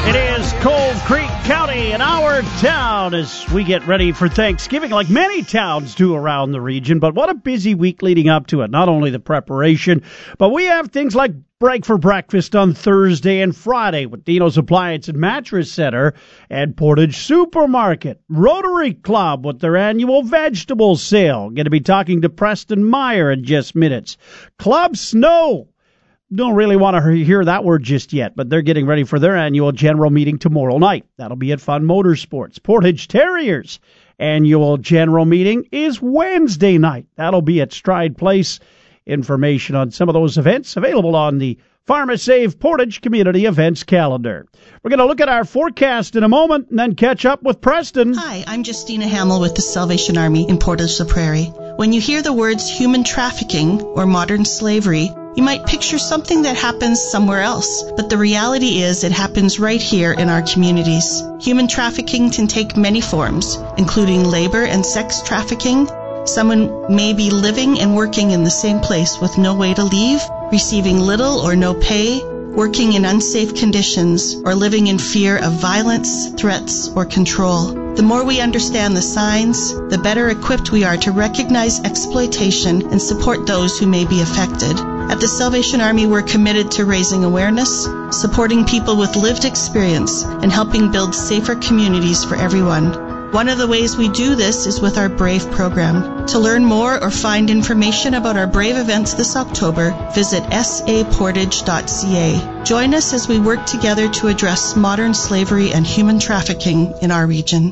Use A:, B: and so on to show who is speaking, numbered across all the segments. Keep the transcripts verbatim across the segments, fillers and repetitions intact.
A: It is Cold Creek County in our town as we get ready for Thanksgiving, like many towns do around the region. But what a busy week leading up to it. Not only the preparation, but we have things like Break for Breakfast on Thursday and Friday with Dino's Appliance and Mattress Center and Portage Supermarket. Rotary Club with their annual vegetable sale. Going to be talking to Preston Meyer in just minutes. Club Snow. Don't really want to hear that word just yet, but they're getting ready for their annual general meeting tomorrow night. That'll be at Fun Motorsports. Portage Terriers annual general meeting is Wednesday night. That'll be at Stride Place. Information on some of those events available on the PharmaSave Portage Community Events calendar. We're going to look at our forecast in a moment and then catch up with Preston.
B: Hi, I'm Justina Hamill with the Salvation Army in Portage la Prairie. When you hear the words human trafficking or modern slavery, you might picture something that happens somewhere else, but the reality is it happens right here in our communities. Human trafficking can take many forms, including labor and sex trafficking. Someone may be living and working in the same place with no way to leave, receiving little or no pay, working in unsafe conditions, or living in fear of violence, threats, or control. The more we understand the signs, the better equipped we are to recognize exploitation and support those who may be affected. At the Salvation Army, we're committed to raising awareness, supporting people with lived experience, and helping build safer communities for everyone. One of the ways we do this is with our BRAVE program. To learn more or find information about our BRAVE events this October, visit s a portage dot c a. Join us as we work together to address modern slavery and human trafficking in our region.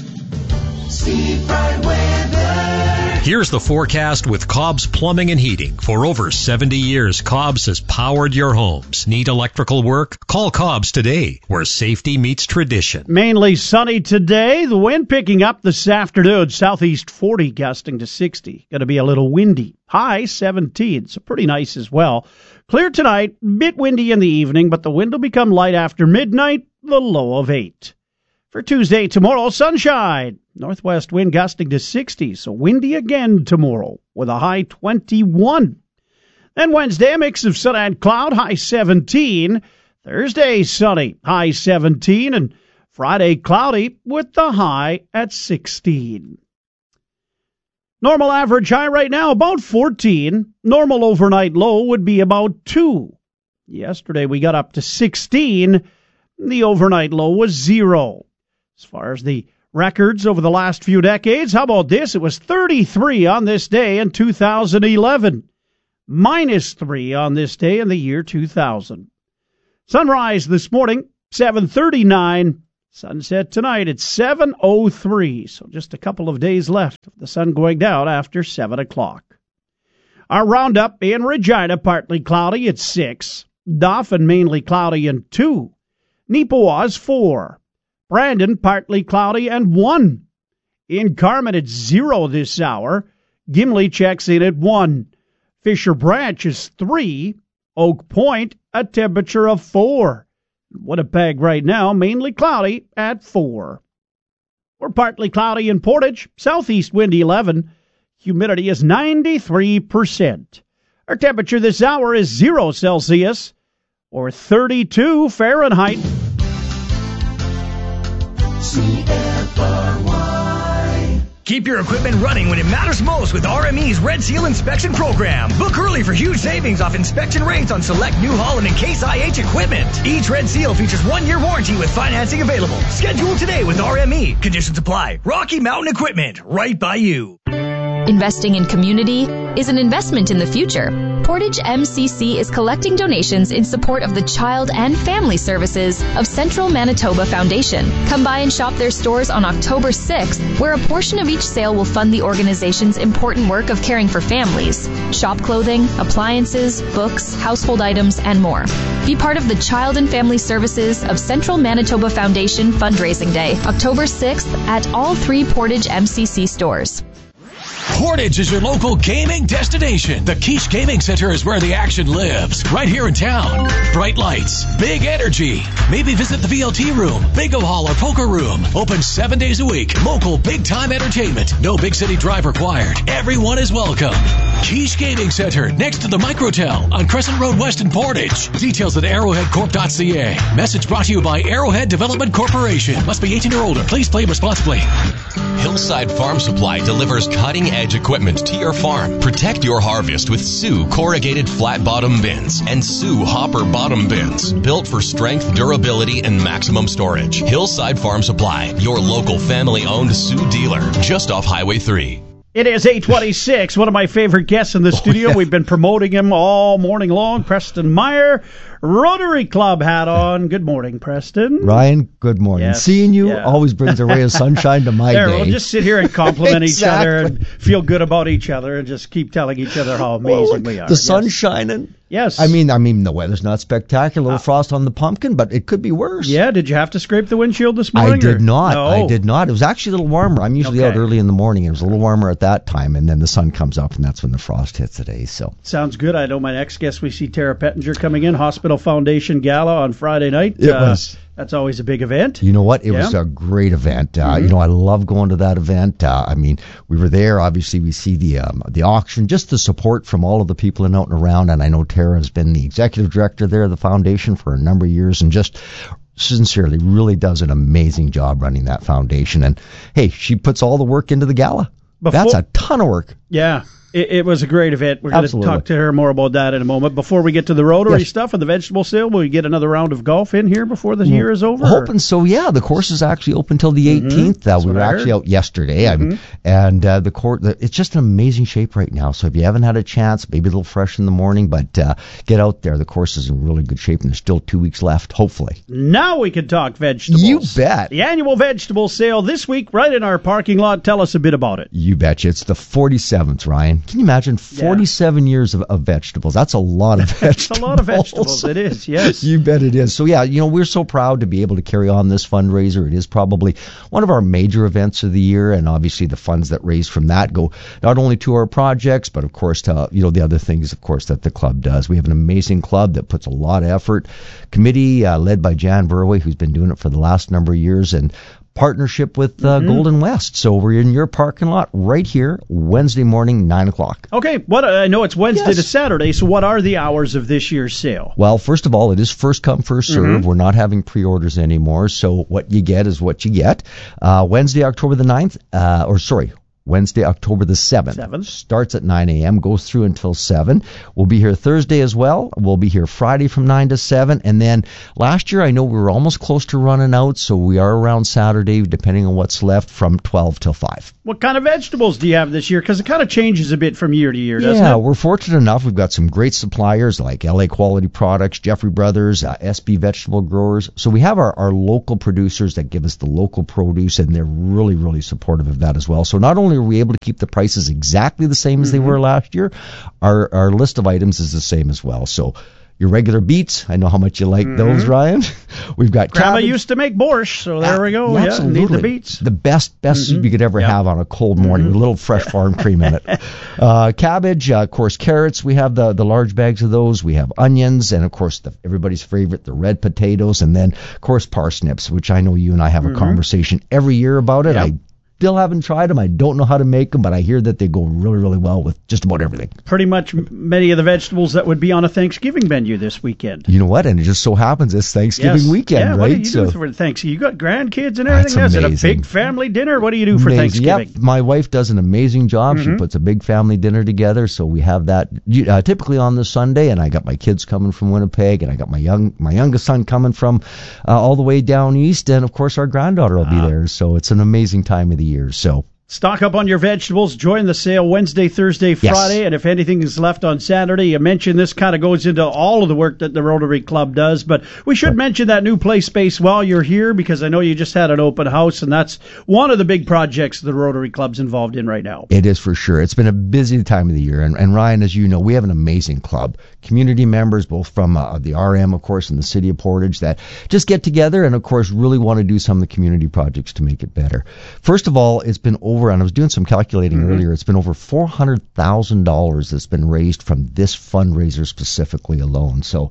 C: Steve Bright Weather.
D: Here's the forecast with Cobb's Plumbing and Heating. For over seventy years, Cobb's has powered your homes. Need electrical work? Call Cobb's today, where safety meets tradition.
A: Mainly sunny today. The wind picking up this afternoon. Southeast forty, gusting to sixty. Going to be a little windy. High seventeen, so pretty nice as well. Clear tonight, bit windy in the evening, but the wind will become light after midnight, the low of eight. For Tuesday, tomorrow, sunshine. Northwest wind gusting to sixty, so windy again tomorrow with a high twenty-one. Then Wednesday, a mix of sun and cloud, high seventeen. Thursday, sunny, high seventeen. And Friday, cloudy with the high at sixteen. Normal average high right now, about fourteen. Normal overnight low would be about two. Yesterday, we got up to sixteen. The overnight low was zero. As far as the records over the last few decades, how about this? It was thirty-three on this day in two thousand eleven, minus three on this day in the year two thousand. Sunrise this morning, seven thirty-nine. Sunset tonight at seven oh three, so just a couple of days left of the sun going down after seven o'clock. Our roundup in Regina, partly cloudy at six. Dauphin, mainly cloudy and two. Neepawa's four. Brandon, partly cloudy and one. In Carmen, it's zero this hour. Gimli checks in at one. Fisher Branch is three. Oak Point, a temperature of four. Winnipeg right now, mainly cloudy at four. We're partly cloudy in Portage. Southeast wind eleven. Humidity is ninety-three percent. Our temperature this hour is zero Celsius or thirty-two Fahrenheit.
C: C F R Y.
E: Keep your equipment running when it matters most with R M E's Red Seal Inspection Program. Book early for huge savings off inspection rates on select New Holland and Case I H equipment. Each Red Seal features one-year warranty with financing available. Schedule today with R M E. Conditions apply. Rocky Mountain Equipment, right by you.
F: Investing in community is an investment in the future. Portage M C C is collecting donations in support of the Child and Family Services of Central Manitoba Foundation. Come by and shop their stores on October sixth, where a portion of each sale will fund the organization's important work of caring for families. Shop clothing, appliances, books, household items, and more. Be part of the Child and Family Services of Central Manitoba Foundation Fundraising Day, October sixth, at all three Portage M C C stores.
G: Portage is your local gaming destination. The Quiche Gaming Center is where the action lives, right here in town. Bright lights, big energy. Maybe visit the V L T room, bingo hall, or poker room. Open seven days a week. Local big-time entertainment. No big city drive required. Everyone is welcome. Quiche Gaming Center, next to the Microtel on Crescent Road West in Portage. Details at arrowhead corp dot c a. Message brought to you by Arrowhead Development Corporation. Must be eighteen or older. Please play responsibly.
H: Hillside Farm Supply delivers cutting-edge equipment to your farm. Protect your harvest with Sioux corrugated flat bottom bins and Sioux hopper bottom bins, built for strength, durability, and maximum storage. Hillside Farm Supply, your local family-owned Sioux dealer, just off Highway three.
A: It is eight twenty-six, one of my favorite guests in the studio.
I: Oh, yeah.
A: We've been promoting him all morning long. Preston Meyer, Rotary Club hat on. Good morning, Preston.
I: Ryan, good morning.
A: Yes.
I: Seeing you
A: Yeah.
I: always brings a ray of sunshine to my
A: there,
I: day.
A: we'll just sit here and compliment
I: Exactly.
A: each other and feel good about each other and just keep telling each other how amazing
I: Well,
A: we are.
I: the sun's
A: Yes.
I: shining.
A: Yes.
I: I mean, I mean, the weather's not spectacular. A little uh, frost on the pumpkin, but it could be worse.
A: Yeah, did you have to scrape the windshield this morning?
I: I did
A: or?
I: not.
A: No.
I: I did not. It was actually a little warmer. I'm usually
A: Okay.
I: out early in the morning. It was a little warmer at that time, and then the sun comes up, and that's when the frost hits today. So
A: Sounds good. I know my next guest, we see Tara Pettinger coming in, Hospital Foundation Gala on Friday night.
I: It
A: uh,
I: was.
A: That's always a big event.
I: You know what? It
A: Yeah.
I: was a great event. Uh,
A: Mm-hmm.
I: You know, I love going to that event. Uh, I mean, we were there. Obviously, we see the um, the auction, just the support from all of the people in out and around. And I know Tara has been the executive director there of the foundation for a number of years, and just sincerely really does an amazing job running that foundation. And hey, she puts all the work into the gala.
A: Before-
I: That's a ton of work.
A: Yeah, it, it was a great event. We're going to
I: Absolutely.
A: talk to her more about that in a moment. Before we get to the Rotary
I: Yes.
A: stuff and the vegetable sale, will we get another round of golf in here before the year is over?
I: Hoping so, yeah. The course is actually open till the eighteenth. Uh, we
A: what
I: were
A: I
I: actually
A: heard.
I: out yesterday, I mean, and uh, the court. The, it's just in amazing shape right now. So if you haven't had a chance, maybe a little fresh in the morning, but uh, get out there. The course is in really good shape, and there's still two weeks left. Hopefully,
A: Now we can talk vegetables.
I: You bet.
A: The annual vegetable sale this week, right in our parking lot. Tell us a bit about it.
I: you betcha. It's the forty-seventh, Ryan. Can you imagine forty-seven years of, of vegetables? That's a lot of vegetables.
A: It's a lot of vegetables. It is, yes.
I: You bet it is. So yeah, you know, we're so proud to be able to carry on this fundraiser. It is probably one of our major events of the year, and obviously the funds that raise from that go not only to our projects, but of course to, you know, the other things, of course, that the club does. We have an amazing club that puts a lot of effort. Committee uh, led by Jan Verwey, who's been doing it for the last number of years, and partnership with uh,
A: Mm-hmm.
I: Golden West. So we're in your parking lot right here, Wednesday morning, nine o'clock.
A: Okay, what I know it's Wednesday
I: Yes.
A: to Saturday, so what are the hours of this year's sale?
I: Well, first of all, it is first come, first serve. We're not having pre-orders anymore, so what you get is what you get. Uh, Wednesday, October the ninth, uh, or sorry, Wednesday, October the seventh.
A: Seventh.
I: Starts at nine a.m., goes through until seven. We'll be here Thursday as well. We'll be here Friday from nine to seven. And then last year, I know we were almost close to running out, so we are around Saturday, depending on what's left, from twelve till five.
A: What kind of vegetables do you have this year? Because it kind of changes a bit from year to year, doesn't
I: Yeah,
A: it?
I: we're fortunate enough. We've got some great suppliers like L A Quality Products, Jeffrey Brothers, uh, S B Vegetable Growers. So we have our, our local producers that give us the local produce, and they're really, really supportive of that as well. So not only are we able to keep the prices exactly the same as they were last year, our, our list of items is the same as well. So your regular beets, I know how much you like those, Ryan. We've got
A: Grandma
I: cabbage.
A: used to make borscht, so there we go.
I: Yeah,
A: Yeah,
I: absolutely.
A: need the beets.
I: The best, best soup you could ever
A: Yeah.
I: have on a cold morning with a little fresh farm cream in it. Uh, cabbage, uh, of course, carrots. We have the, the large bags of those. We have onions, and of course, the, everybody's favorite, the red potatoes, and then, of course, parsnips, which I know you and I have a conversation every year about it.
A: Yep.
I: I still haven't tried them. I don't know how to make them, but I hear that they go really, really well with just about everything.
A: Pretty much m- many of the vegetables that would be on a Thanksgiving menu this weekend.
I: You know what? And it just so happens it's Thanksgiving
A: Yes.
I: weekend,
A: yeah,
I: right?
A: what do you
I: So-
A: do for Thanksgiving? You got grandkids and
I: That's
A: everything? Is it a
I: amazing.
A: big family dinner? What do you do for
I: Amazing.
A: Thanksgiving?
I: Yep, my wife does an amazing job. She puts a big family dinner together, so we have that uh, typically on the Sunday. And I got my kids coming from Winnipeg, and I got my young my youngest son coming from uh, all the way down east, and of course our granddaughter will be there. So it's an amazing time of the year. So.
A: Stock up on your vegetables. Join the sale Wednesday, Thursday,
I: Yes.
A: Friday, and if anything is left on Saturday, you mentioned this kind of goes into all of the work that the Rotary Club does, but we should mention that new play space while you're here, because I know you just had an open house, and that's one of the big projects the Rotary Club's involved in right now.
I: It is for sure. It's been a busy time of the year. And, and Ryan, as you know, we have an amazing club. Community members, both from uh, the R M, of course, and the City of Portage, that just get together and, of course, really want to do some of the community projects to make it better. First of all, it's been over, and I was doing some calculating mm-hmm. earlier, it's been over four hundred thousand dollars that's been raised from this fundraiser specifically alone. So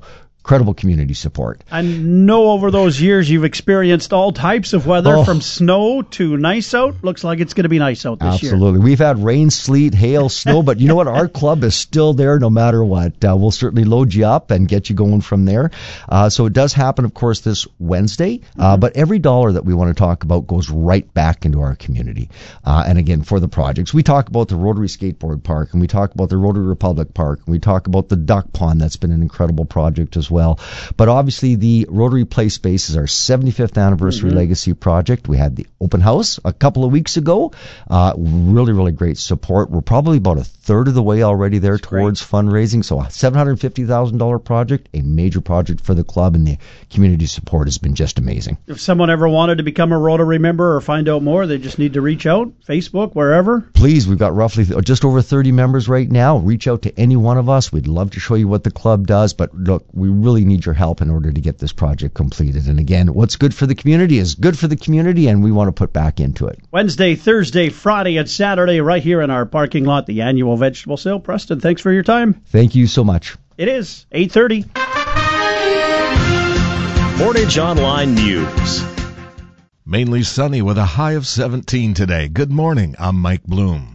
I: incredible community support.
A: I know over those years you've experienced all types of weather,
I: Oh.
A: from snow to nice out. Looks like it's going to be nice out this year.
I: Absolutely. We've had rain, sleet, hail, snow, but you know what? Our club is still there no matter what. Uh, we'll certainly load you up and get you going from there. Uh, so it does happen, of course, this Wednesday, uh,
A: Mm-hmm.
I: but every dollar that we want to talk about goes right back into our community. Uh, and again, for the projects, we talk about the Rotary Skateboard Park, and we talk about the Rotary Republic Park, and we talk about the Duck Pond. That's been an incredible project as well. But obviously, the Rotary Play Space is our seventy-fifth anniversary
A: Mm-hmm.
I: legacy project. We had the open house a couple of weeks ago. Uh, really, really great support. We're probably about a third of the way already there towards fundraising. So a seven hundred fifty thousand dollars project, a major project for the club, and the community support has been just amazing.
A: If someone ever wanted to become a Rotary member or find out more, they just need to reach out, Facebook, wherever.
I: Please, we've got roughly just over thirty members right now. Reach out to any one of us. We'd love to show you what the club does, but look, we really need your help in order to get this project completed. And again, what's good for the community is good for the community, and we want to put back into it.
A: Wednesday, Thursday, Friday, and Saturday right here in our parking lot, the annual vegetable sale. Preston, thanks for your time.
I: Thank you so much.
A: It is eight thirty.
J: Portage Online News.
K: Mainly sunny with a high of seventeen today. Good morning. I'm Mike Bloom.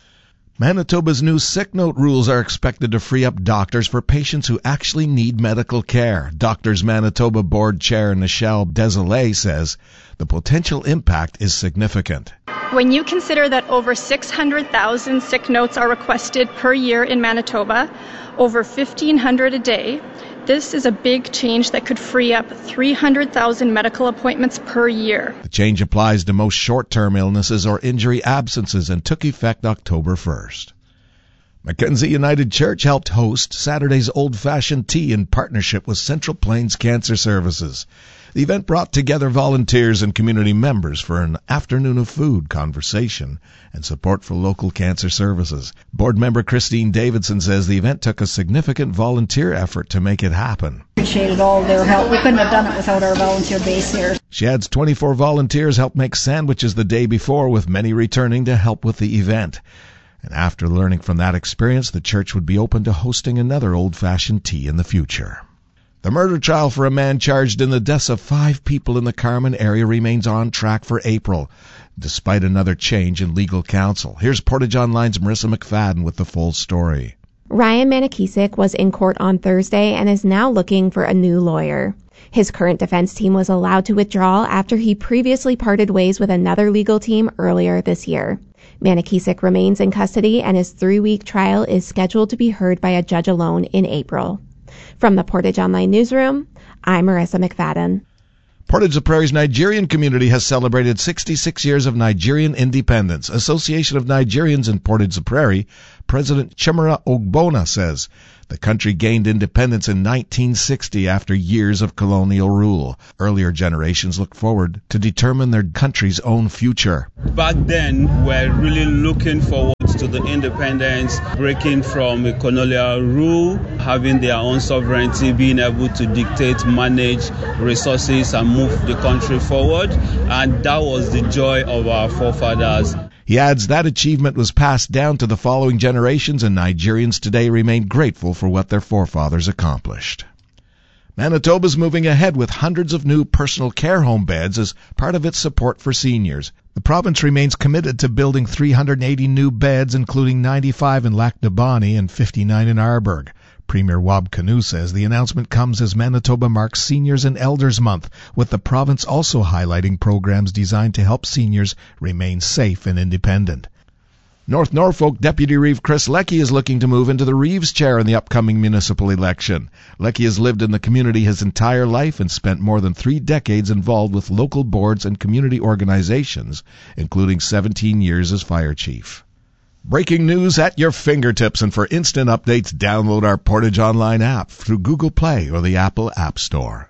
K: Manitoba's new sick note rules are expected to free up doctors for patients who actually need medical care. Doctors Manitoba Board Chair Nichelle Desolé says the potential impact is significant.
L: When you consider that over six hundred thousand sick notes are requested per year in Manitoba, over fifteen hundred a day, this is a big change that could free up three hundred thousand medical appointments per year.
K: The change applies to most short-term illnesses or injury absences and took effect October first. Mackenzie United Church helped host Saturday's old-fashioned tea in partnership with Central Plains Cancer Services. The event brought together volunteers and community members for an afternoon of food, conversation, and support for local cancer services. Board member Christine Davidson says the event took a significant volunteer effort to make it happen.
M: Appreciated all their help. We couldn't have done it without our volunteer base here.
K: She adds twenty-four volunteers helped make sandwiches the day before, with many returning to help with the event. And after learning from that experience, the church would be open to hosting another old-fashioned tea in the future. The murder trial for a man charged in the deaths of five people in the Carman area remains on track for April, despite another change in legal counsel. Here's Portage Online's Marissa McFadden with the full story.
N: Ryan Manakisik was in court on Thursday and is now looking for a new lawyer. His current defense team was allowed to withdraw after he previously parted ways with another legal team earlier this year. Manakisik remains in custody, and his three-week trial is scheduled to be heard by a judge alone in April. From the Portage Online Newsroom, I'm Marissa McFadden.
K: Portage the Prairie's Nigerian community has celebrated sixty-six years of Nigerian independence. Association of Nigerians in Portage the Prairie, President Chimera Ogbonna says the country gained independence in nineteen sixty after years of colonial rule. Earlier generations looked forward to determine their country's own future.
O: Back then, we were really looking forward to the independence, breaking from a colonial rule, having their own sovereignty, being able to dictate, manage resources, and move the country forward. And that was the joy of our forefathers.
K: He adds that achievement was passed down to the following generations, and Nigerians today remain grateful for what their forefathers accomplished. Manitoba's moving ahead with hundreds of new personal care home beds as part of its support for seniors. The province remains committed to building three hundred eighty new beds, including ninety-five in Lac du Bonny and fifty-nine in Arbourg. Premier Wab Kinew says the announcement comes as Manitoba marks Seniors and Elders Month, with the province also highlighting programs designed to help seniors remain safe and independent. North Norfolk Deputy Reeve Chris Leckie is looking to move into the Reeves chair in the upcoming municipal election. Leckie has lived in the community his entire life and spent more than three decades involved with local boards and community organizations, including seventeen years as fire chief. Breaking news at your fingertips, and for instant updates, download our Portage Online app through Google Play or the Apple App Store.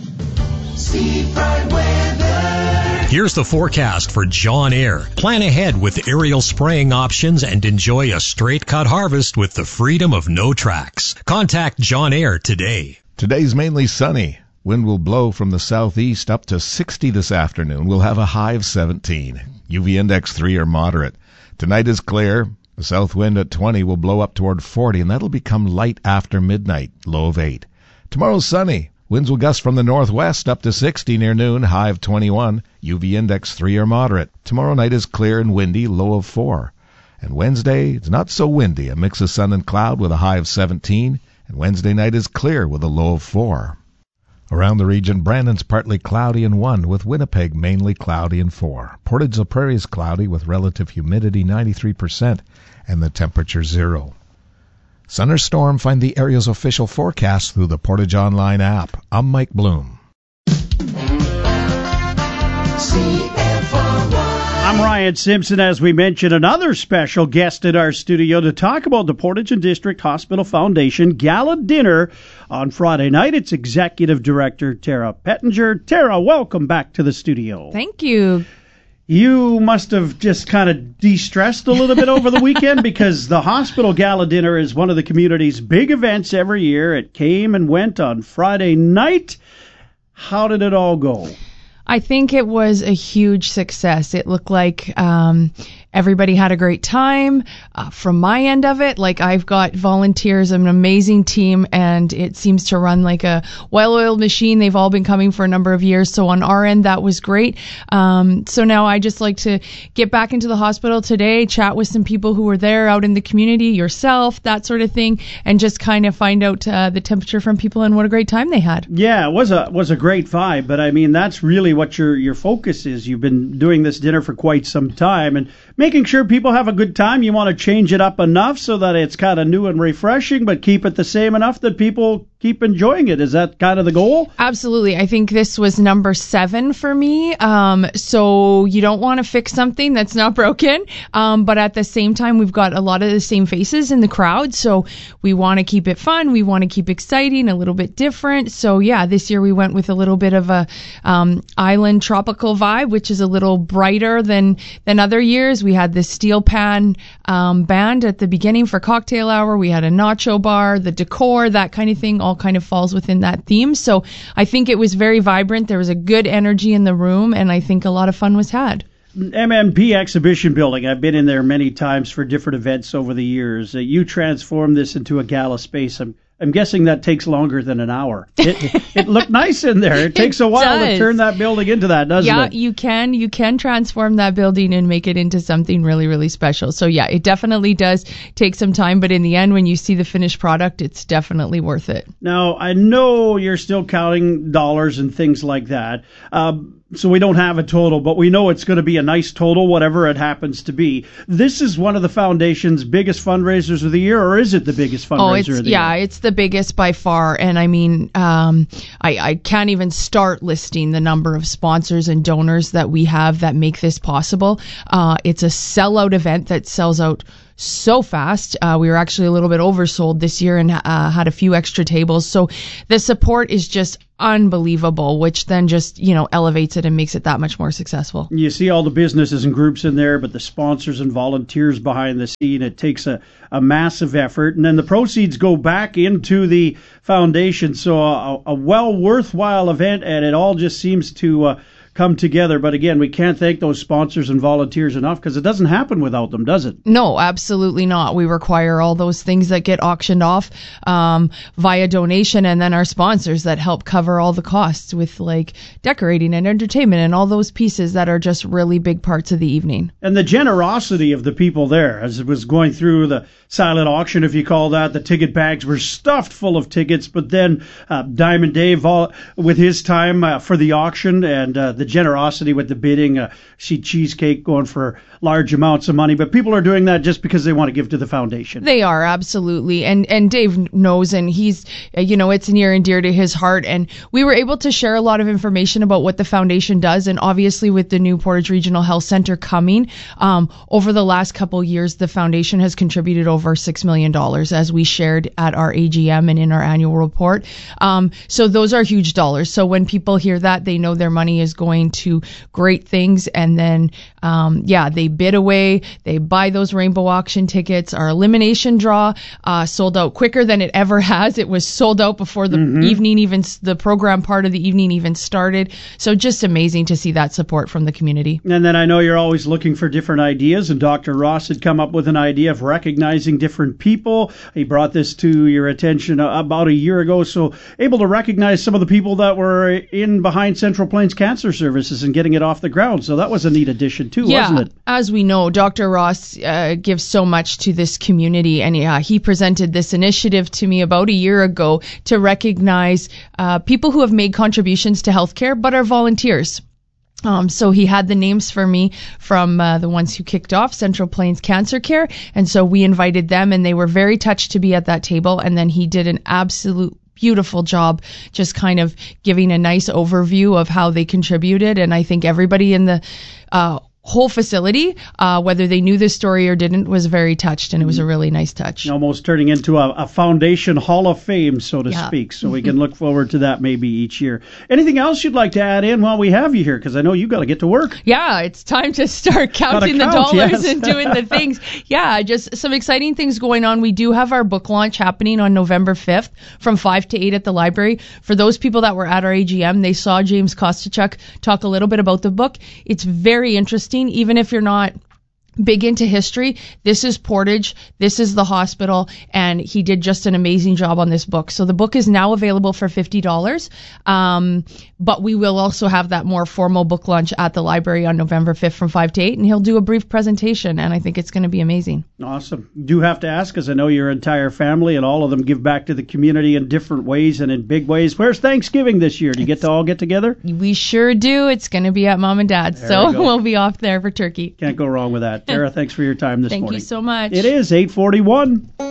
C: Steve Bright Weather.
D: Here's the forecast for John Eyre. Plan ahead with aerial spraying options and enjoy a straight cut harvest with the freedom of no tracks. Contact John Eyre today.
K: Today's mainly sunny. Wind will blow from the southeast up to sixty this afternoon. We'll have a high of seventeen. U V index three or moderate. Tonight is clear. The south wind at twenty will blow up toward forty, and that'll become light after midnight, low of eight. Tomorrow sunny. Winds will gust from the northwest up to sixty near noon, high of twenty-one. U V index three or moderate. Tomorrow night is clear and windy, low of four. And Wednesday, it's not so windy, a mix of sun and cloud with a high of seventeen. And Wednesday night is clear with a low of four. Around the region, Brandon's partly cloudy and one, with Winnipeg mainly cloudy and four. Portage la Prairie is cloudy with relative humidity ninety-three percent and the temperature zero. Sun or storm, find the area's official forecast through the Portage Online app. I'm Mike Bloom.
A: I'm Ryan Simpson. As we mentioned, another special guest in our studio to talk about the Portage and District Hospital Foundation Gala Dinner on Friday night. It's Executive Director Tara Pettinger. Tara, welcome back to the studio.
P: Thank you.
A: You must have just kind of de-stressed a little bit over the weekend because the Hospital Gala Dinner is one of the community's big events every year. It came and went on Friday night. How did it all go?
P: I think it was a huge success. It looked like um, everybody had a great time. Uh, from my end of it, like I've got volunteers, an amazing team, and it seems to run like a well-oiled machine. They've all been coming for a number of years. So on our end, that was great. Um, so now I just like to get back into the hospital today, chat with some people who were there out in the community, yourself, that sort of thing, and just kind of find out uh, the temperature from people and what a great time they had.
A: Yeah, it was a was a great vibe, but I mean, that's really what your your focus is. You've been doing this dinner for quite some time and making sure people have a good time. You want to change it up enough so that it's kind of new and refreshing, but keep it the same enough that people keep enjoying it. Is that kind of the goal?
P: Absolutely. I think this was number seven for me. Um, so you don't want to fix something that's not broken. Um, but at the same time, we've got a lot of the same faces in the crowd. So we want to keep it fun. We want to keep exciting, a little bit different. So yeah, this year we went with a little bit of a um, island tropical vibe, which is a little brighter than, than other years. We had the steel pan um, band at the beginning for cocktail hour. We had a nacho bar, the decor, that kind of thing, all kind of falls within that theme. So I think it was very vibrant. There was a good energy in the room, and I think a lot of fun was had.
A: M M P Exhibition Building, I've been in there many times for different events over the years. Uh, you transformed this into a gala space. I'm I'm guessing that takes longer than an hour. It, it looked nice in there. It takes a while
P: does.
A: to turn that building into that, doesn't
P: yeah,
A: it?
P: Yeah, you can. You can transform that building and make it into something really, really special. So yeah, it definitely does take some time, but in the end, when you see the finished product, it's definitely worth it.
A: Now, I know you're still counting dollars and things like that. Um, So we don't have a total, but we know it's going to be a nice total, whatever it happens to be. This is one of the foundation's biggest fundraisers of the year, or is it the biggest fundraiser
P: oh, it's,
A: of the
P: yeah,
A: year? Yeah,
P: it's the biggest by far. And I mean, um, I, I can't even start listing the number of sponsors and donors that we have that make this possible. Uh, it's a sellout event that sells out so fast. Uh, we were actually a little bit oversold this year and uh, had a few extra tables. So the support is just unbelievable, which then just, you know, elevates it and makes it that much more successful.
A: You see all the businesses and groups in there, but the sponsors and volunteers behind the scene, it takes a, a massive effort. And then the proceeds go back into the foundation. So a, a well worthwhile event, and it all just seems to uh, come together. But again, we can't thank those sponsors and volunteers enough because it doesn't happen without them, does it?
P: No, absolutely not. We require all those things that get auctioned off um, via donation, and then our sponsors that help cover all the costs with like decorating and entertainment and all those pieces that are just really big parts of the evening.
A: And the generosity of the people there as it was going through the silent auction, if you call that, the ticket bags were stuffed full of tickets, but then uh, Diamond Dave all, with his time uh, for the auction and uh, the generosity with the bidding, uh, see cheesecake going for large amounts of money, but people are doing that just because they want to give to the foundation.
P: They are, absolutely. And and Dave knows, and he's, uh, you know, it's near and dear to his heart. And we were able to share a lot of information about what the foundation does. And obviously with the new Portage Regional Health Center coming, um, over the last couple years, the foundation has contributed over six million dollars, as we shared at our A G M and in our annual report. Um, so those are huge dollars. So when people hear that, they know their money is going to great things. And then um, yeah, they bid away. They buy those rainbow auction tickets. Our elimination draw uh, sold out quicker than it ever has. It was sold out before the mm-hmm. evening even, the program part of the evening even started. So just amazing to see that support from the community.
A: And then I know you're always looking for different ideas, and Doctor Ross had come up with an idea of recognizing different people. He brought this to your attention about a year ago, so able to recognize some of the people that were in behind Central Plains Cancer Services and getting it off the ground. So that was a neat addition too,
P: yeah,
A: wasn't it?
P: As we know, Doctor Ross uh, gives so much to this community, and yeah, he presented this initiative to me about a year ago to recognize uh, people who have made contributions to healthcare but are volunteers. Um, so he had the names for me from uh, the ones who kicked off Central Plains Cancer Care, and so we invited them, and they were very touched to be at that table. And then he did an absolute beautiful job just kind of giving a nice overview of how they contributed. And I think everybody in the uh, whole facility, uh, whether they knew this story or didn't, was very touched, and it was a really nice touch.
A: Almost turning into a, a foundation hall of fame, so to
P: yeah.
A: speak. So we can look forward to that maybe each year. Anything else you'd like to add in while we have you here? Because I know you got to get to work.
P: Yeah, it's time to start counting
A: count,
P: the dollars
A: yes.
P: and doing the things. Yeah, just some exciting things going on. We do have our book launch happening on November fifth from five to eight at the library. For those people that were at our A G M, they saw James Kostachuk talk a little bit about the book. It's very interesting. Even if you're not big into history, this is Portage, this is the hospital, and he did just an amazing job on this book. So the book is now available for fifty dollars, um, but we will also have that more formal book launch at the library on November fifth from five to eight, and he'll do a brief presentation, and I think it's going to be amazing.
A: Awesome. Do have to ask, because I know your entire family and all of them give back to the community in different ways and in big ways. Where's Thanksgiving this year? Do you it's, get to all get together?
P: We sure do. It's going to be at Mom and Dad's, there so we we'll be off there for turkey.
A: Can't go wrong with that. Tara, thanks for your time this
P: Thank
A: morning.
P: Thank you so much.
A: It is eight forty-one.